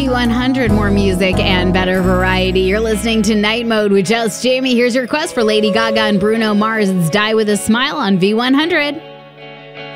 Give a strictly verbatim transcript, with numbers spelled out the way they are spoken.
V one hundred, more music and better variety. You're listening to Night Mode with Just Jamie. Here's your request for Lady Gaga and Bruno Mars. It's Die With a Smile on V one hundred.